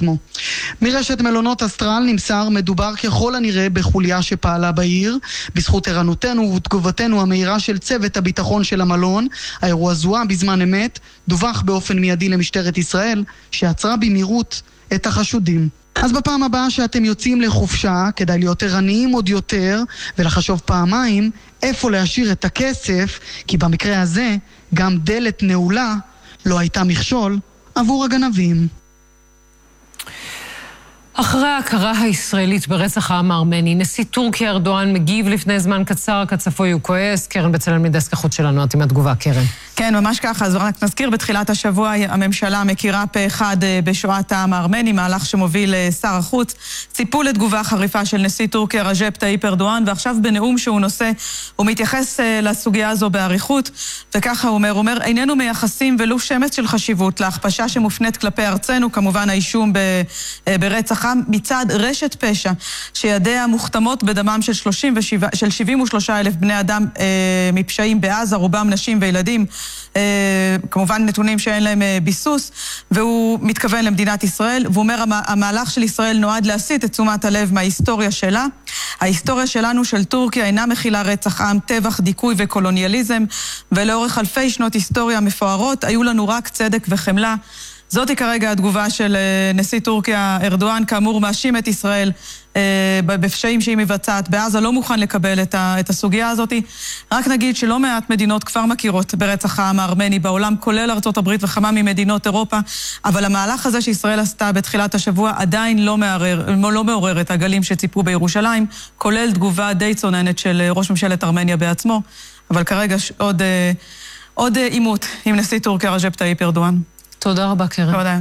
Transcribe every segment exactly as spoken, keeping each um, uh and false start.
בעצמו. מרשת מלונות אסטרל נמסר מדובר ככל הנראה בחוליה שפעלה בעיר. בזכות ערנותנו ותגובתנו המהירה של צוות הביטחון של המלון, האירוע זוהה בזמן אמת, דווח באופן מיידי למשטרת ישראל שעצרה במהירות את החשודים. אז בפעם הבאה שאתם יוצאים לחופשה, כדאי להיות ערניים עוד יותר ולחשוב פעמיים איפה להשאיר את הכסף, כי במקרה הזה גם דלת נעולה לא הייתה מכשול עבור הגנבים. אחרי ההכרה הישראלית ברצח העם הארמני, נשיא טורקיה ארדואן מגיב לפני זמן קצר, כצפוי הוא כועס. קרן בצלאל מדסק החוץ שלנו, את עם התגובה, קרן. כן, ממש ככה. אז רק נזכיר, בתחילת השבוע הממשלה מכירה פה אחד בשואת העם הארמני, מהלך שמוביל שר החוץ. ציפו לתגובה חריפה של נשיא טורקיה רג'פ טאיפ ארדואן, ועכשיו בנאום שהוא נושא, הוא מתייחס לסוגיה הזו בעריכות, וככה הוא אומר, הוא אומר, איננו מייחסים ולו שמץ של חשיבות להכפשה שמופנית כלפי ארצנו, כמובן האישום ברצח עם, מצד רשת פשע, שידיה מוכתמות בדמם של, שלושים ושבע, של שבעים ושלושה אלף בני אדם אה, מפשעים בעזה, רובם נשים וילדים, אה, כמובן נתונים שאין להם אה, ביסוס, והוא מתכוון למדינת ישראל, והוא אומר, המהלך של ישראל נועד להסיט את תשומת הלב מההיסטוריה שלה. ההיסטוריה שלנו של טורקיה אינה מכילה רצח עם, טבח, דיכוי וקולוניאליזם, ולאורך אלפי שנות היסטוריה מפוארות, היו לנו רק צדק וחמלה. זאת היא כרגע התגובה של נשיא טורקיה ארדואן, כאמור מאשים את ישראל בפשעים שהיא מבצעת בעזה, לא מוכן לקבל את הסוגיה הזאת. רק נגיד שלא מעט מדינות כבר מכירות ברצח העם הארמני בעולם, כולל ארצות הברית וכמה ממדינות אירופה, אבל המהלך הזה שישראל עשתה בתחילת השבוע עדיין לא מעורר, לא מעורר את הגלים שציפו בירושלים, כולל תגובה די צוננת של ראש ממשלת ארמניה בעצמו, אבל כרגע עוד, עוד עימות עם נשיא טורקיה רג'פ טאיפ ארדואן. תודה רבה, קרן. תודה.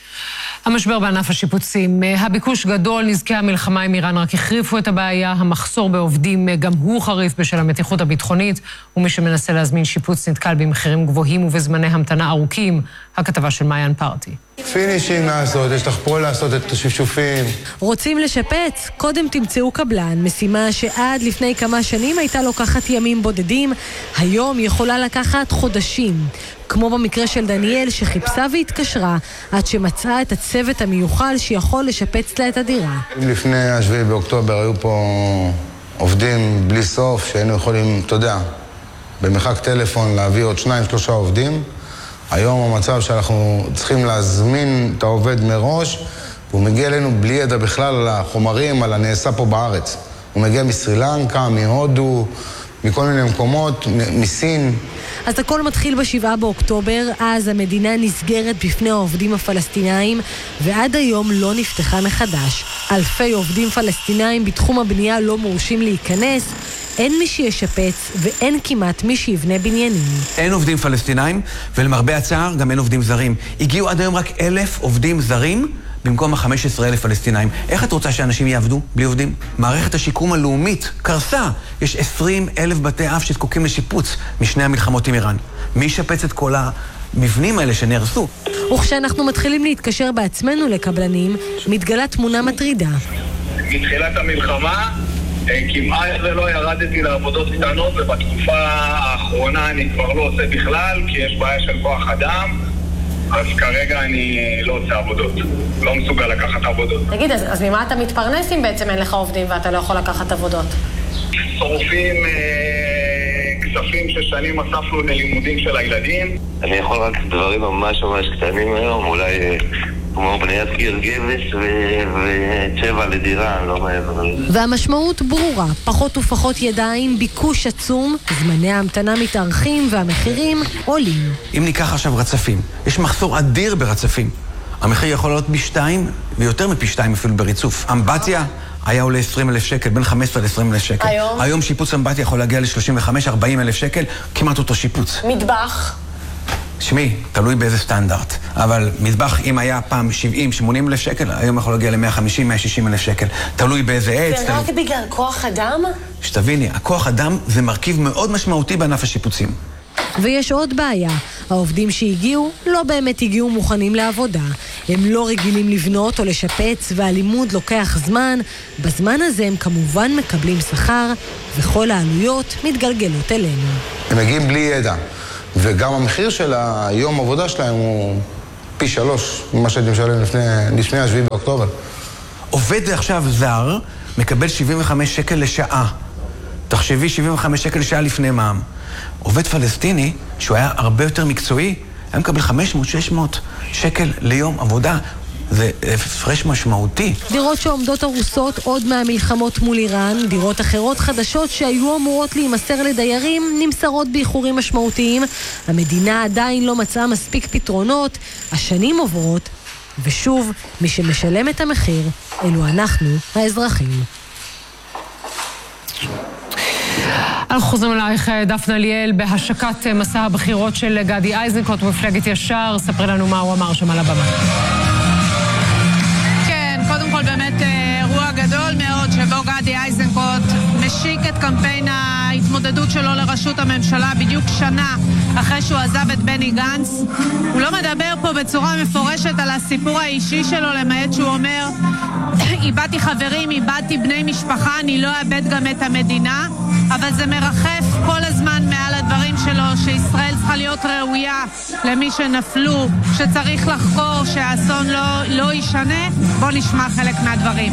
המשבר בענף השיפוצים, הביקוש גדול, נזקי המלחמה עם איראן רק החריפו את הבעיה, המחסור בעובדים גם הוא חריף בשל המתיחות הביטחונית, ומי שמנסה להזמין שיפוץ נתקל במחירים גבוהים ובזמני המתנה ארוכים. הכתבה של מעיין פרטי. פינישים לעשות, יש לך פה לעשות את השפשופים. רוצים לשפץ? קודם תמצאו קבלן, משימה שעד לפני כמה שנים הייתה לוקחת ימים בודדים, היום יכולה לקחת חודשים. כמו במקרה של דניאל שחיפשה והתקשרה עד שמצאה את הצוות המיוחל שיכול לשפץ לה את הדירה. לפני השביעי באוקטובר היו פה עובדים בלי סוף שהיינו יכולים, אתה יודע, במרחק טלפון להביא עוד שניים שלושה עובדים. היום המצב שאנחנו צריכים להזמין את העובד מראש, והוא מגיע אלינו בלי ידע בכלל על החומרים, על הנעשה פה בארץ. הוא מגיע מסרילנקה, מהודו, מכל מיני מקומות, מסין. אז הכל מתחיל בשבעה באוקטובר, אז המדינה נסגרת בפני העובדים הפלסטינאים, ועד היום לא נפתחה מחדש. אלפי עובדים פלסטינאים בתחום הבנייה לא מורשים להיכנס, אין מי שישפץ ואין כמעט מי שיבנה בניינים. אין עובדים פלסטינאים, ולמרבה הצער גם אין עובדים זרים. הגיעו עד היום רק אלף עובדים זרים, במקום ה-חמישה עשר אלף פלסטינאים. איך את רוצה שאנשים יעבדו בלי עובדים? מערכת השיקום הלאומית קרסה. יש עשרים אלף בתי אב שזקוקים לשיפוץ משני המלחמות עם איראן. מי ישפץ את כל המבנים האלה שנהרסו? וכשאנחנו מתחילים להתקשר בעצמנו לקבלנים, מתגלה תמונה מטרידה. מתחילת המלחמה כמעט ולא ירדתי לעבודות קטנות, ובתקופה האחרונה אני כבר לא עושה בכלל, כי יש בעיה של כוח אדם. אז כרגע אני לא עושה עבודות, לא מסוגל לקחת עבודות. תגיד, אז, אז ממה אתה מתפרנס אם בעצם אין לך עובדים ואתה לא יכול לקחת עבודות? שורפים אה, כספים ששנים אספנו ללימודים של הילדים. אני יכול רק דברים ממש ממש קטנים היום, אולי אה, כמו בניית קיר גבס וצבע לדירה, לא מעבר לזה. והמשמעות ברורה, פחות ופחות ידיים, ביקוש עצום, זמני ההמתנה מתארכים והמחירים עולים. אם ניקח עכשיו רצפים, יש מחסור אדיר ברצפים. המחיר יכול להיות בשתיים ויותר מפי שתיים אפילו בריצוף. אמבטיה היה עולה עשרים אלף שקל, בין חמש עשרה ל-עשרים אלף שקל. היום? היום שיפוץ אמבטיה יכול להגיע ל-שלושים וחמש ארבעים אלף שקל, כמעט אותו שיפוץ. מטבח? שמי, תלוי באיזה סטנדרט. אבל מטבח, אם היה פעם שבעים שמונים אלף שקל, היום יכול להגיע ל-מאה וחמישים מאה ושישים אלף שקל. תלוי באיזה עץ. זה רק תלוי... בגלל כוח אדם? שתביני, הכוח אדם זה מרכיב מאוד משמעותי בענף השיפוצים. ויש עוד בעיה, העובדים שהגיעו לא באמת הגיעו מוכנים לעבודה. הם לא רגילים לבנות או לשפץ, והלימוד לוקח זמן. בזמן הזה הם כמובן מקבלים שכר, וכל העלויות מתגלגלות אלינו. הם מגיעים בלי ידע, וגם המחיר של היום עבודה שלהם הוא פי שלוש ממה שהייתי משלם לפני, לפני השביעי באוקטובר. עובד עכשיו זר מקבל שבעים וחמישה שקל לשעה. תחשבי שבעים וחמישה שקל לשעה לפני מע"מ. עובד פלסטיני, שהוא היה הרבה יותר מקצועי, היה מקבל חמש מאות שש מאות שקל ליום עבודה. זה הפרש משמעותי. דירות שעומדות הרוסות עוד מהמלחמות מול איראן, דירות אחרות חדשות שהיו אמורות להימסר לדיירים, נמסרות באיחורים משמעותיים. המדינה עדיין לא מצאה מספיק פתרונות, השנים עוברות, ושוב, מי שמשלם את המחיר, אלו אנחנו, האזרחים. אנחנו חוזרים אלייך, דפנה ליאל, בהשקת מסע הבחירות של גדי איזנקוט ומפלגת ישר. ספרי לנו מה הוא אמר שם על הבמה. כן, קודם כל באמת אירוע גדול מאוד שבו גדי איזנקוט משיק את קמפיין ההתמודדות שלו לראשות הממשלה בדיוק שנה אחרי שהוא עזב את בני גנץ. הוא לא מדבר פה בצורה מפורשת על הסיפור האישי שלו, למעט שהוא אומר, איבדתי חברים, איבדתי בני משפחה, אני לא אאבד גם את המדינה, אבל זה מרחף כל הזמן מעל הדברים שלו, שישראל צריכה להיות ראויה למי שנפלו, שצריך לחקור, שהאסון לא, לא ישנה. בוא נשמע חלק מהדברים.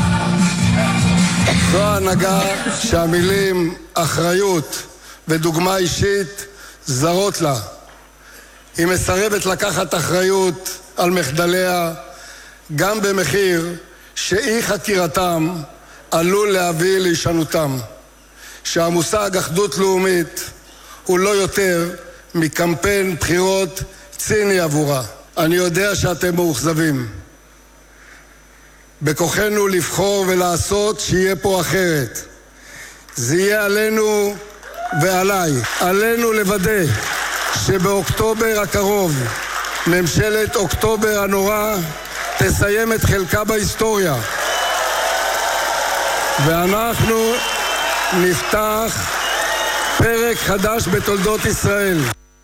זו ההנהגה שהמילים אחריות ודוגמה אישית זרות לה. היא מסרבת לקחת אחריות על מחדליה, גם במחיר שאי חקירתם עלול להביא להישנותם. שהמושג אחדות לאומית הוא לא יותר מקמפיין בחירות ציני עבורה. אני יודע שאתם מאוכזבים. בכוחנו לבחור ולעשות שיהיה פה אחרת. זה יהיה עלינו ועליי. עלינו לוודא שבאוקטובר הקרוב ממשלת אוקטובר הנורא תסיים את חלקה בהיסטוריה. ואנחנו נפתח פרק חדש בתולדות ישראל.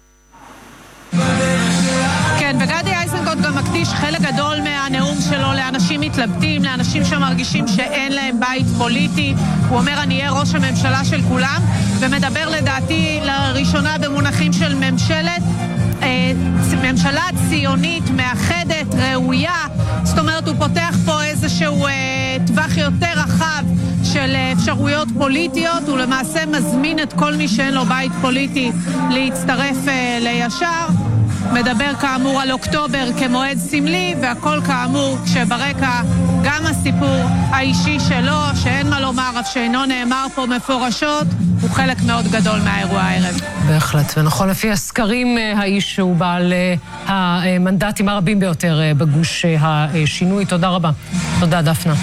כן, וגדי איזנקוט גם מקדיש חלק גדול מהנאום שלו לאנשים מתלבטים, לאנשים שמרגישים שאין להם בית פוליטי. הוא אומר, אני אהיה ראש הממשלה של כולם, ומדבר לדעתי לראשונה במונחים של ממשלת, אה, ממשלה ציונית, מאחדת, ראויה. זאת אומרת, הוא פותח פה איזשהו אה, טווח יותר רחב של אפשרויות פוליטיות, הוא למעשה מזמין את כל מי שאין לו בית פוליטי להצטרף אה, לישר. מדבר כאמור על אוקטובר כמועד סמלי, והכל כאמור כשברקע גם הסיפור האישי שלו, שאין מה לומר, אף שאינו נאמר פה מפורשות, הוא חלק מאוד גדול מהאירוע הערב. בהחלט, ונכון, לפי הסקרים, האיש הוא בעל המנדטים הרבים ביותר בגוש השינוי. תודה רבה. תודה, דפנה.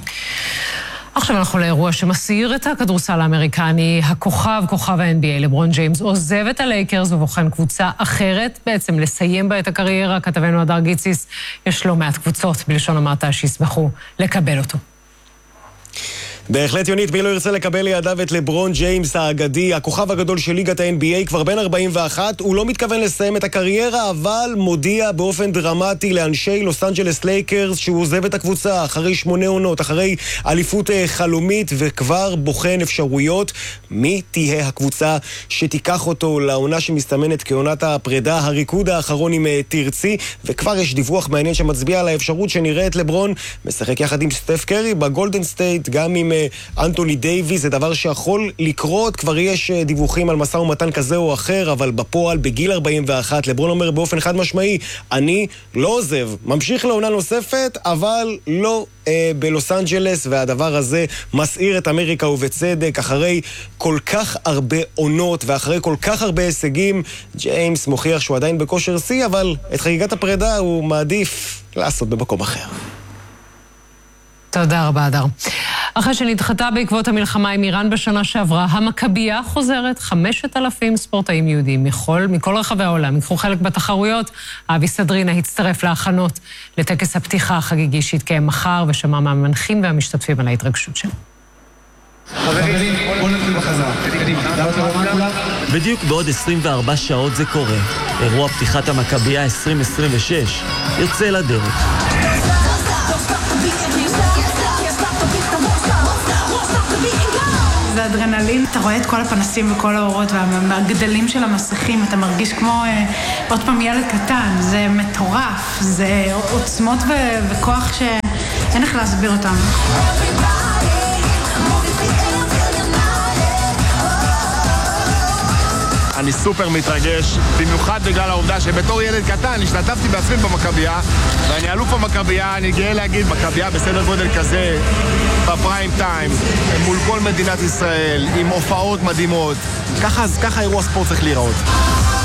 עכשיו אנחנו לאירוע שמסעיר את הכדורסל האמריקני. הכוכב, כוכב ה-אן בי איי, לברון ג'יימס, עוזב את הלייקרס ובוחן קבוצה אחרת, בעצם לסיים בה את הקריירה. כתבנו הדר גיציס, יש לא מעט קבוצות בלשון המעטה שישמחו לקבל אותו. בהחלט יונית, מי לא ירצה לקבל לידיו את לברון ג'יימס האגדי, הכוכב הגדול של ליגת ה-אן בי איי, כבר בן ארבעים ואחת, הוא לא מתכוון לסיים את הקריירה, אבל מודיע באופן דרמטי לאנשי לוס אנג'לס לייקרס שהוא עוזב את הקבוצה אחרי שמונה עונות, אחרי אליפות חלומית, וכבר בוחן אפשרויות מי תהיה הקבוצה שתיקח אותו לעונה שמסתמנת כעונת הפרידה, הריקוד האחרון עם תרצי, וכבר יש דיווח מעניין שמצביע על האפשרות שנראה את לברון משחק יחד עם סטף קרי בגולדן סטייט, גם עם אנטוני דייביס. זה דבר שיכול לקרות, כבר יש דיווחים על מסע ומתן כזה או אחר, אבל בפועל בגיל ארבעים ואחת לברון אומר באופן חד משמעי, אני לא עוזב, ממשיך לעונה נוספת, אבל לא אה, בלוס אנג'לס, והדבר הזה מסעיר את אמריקה ובצדק. אחרי כל כך הרבה עונות ואחרי כל כך הרבה הישגים, ג'יימס מוכיח שהוא עדיין בכושר שיא, אבל את חגיגת הפרידה הוא מעדיף לעשות במקום אחר. תודה רבה, אדר. אחרי שנדחתה בעקבות המלחמה עם איראן בשנה שעברה, המכבייה חוזרת. חמשת אלפים ספורטאים יהודים מכל, מכל רחבי העולם יקחו חלק בתחרויות. אבי סדרינה הצטרף להכנות לטקס הפתיחה החגיגי שהתקיים מחר, ושמע מהמנחים והמשתתפים על ההתרגשות שלו. חברים, בואו נתחיל בחזרה. בדיוק בעוד עשרים וארבע שעות זה קורה. אירוע פתיחת המכבייה עשרים עשרים ושש יוצא לדרך. זה זה אדרנלין. אתה רואה את כל הפנסים וכל האורות והגדלים של המסכים, אתה מרגיש כמו אה, עוד פעם ילד קטן. זה מטורף, זה עוצמות ו- וכוח שאין איך להסביר אותם. אני סופר מתרגש, במיוחד בגלל העובדה שבתור ילד קטן השתתפתי בעצמי במכבייה, ואני אלוף המכבייה, אני גאה להגיד, מכבייה בסדר גודל כזה, בפריים טיים, מול כל מדינת ישראל, עם הופעות מדהימות. ככה, ככה אירוע ספורט צריך להיראות.